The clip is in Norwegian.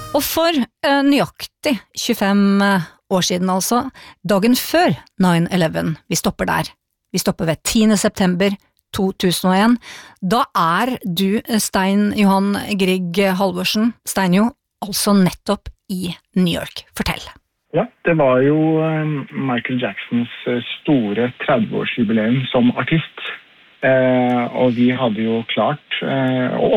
Og for nøyaktig 25 år siden altså, dagen før 9/11, vi stopper der. Vi stopper ved 10. september 2001. Da du, Stein Johan Grieg Halvorsen, Steinjo, altså nettopp i New York. Fortell. Ja, det var jo Michael Jacksons store 30-årsjubileum som artist. Og vi hadde jo klart å